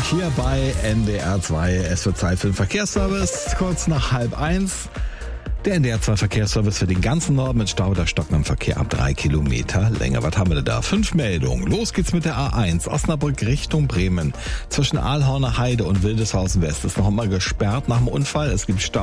hier bei NDR 2. Es wird Zeit für den Verkehrsservice, kurz nach 12:30. Der NDR 2 Verkehrsservice für den ganzen Norden mit Stau oder stockendem Verkehr ab 3 Kilometer Länge. Was haben wir denn da? 5 Meldungen. Los geht's mit der A1 Osnabrück Richtung Bremen. Zwischen Aalhorner Heide und Wildeshausen West ist noch immer gesperrt nach dem Unfall. Es gibt Stau.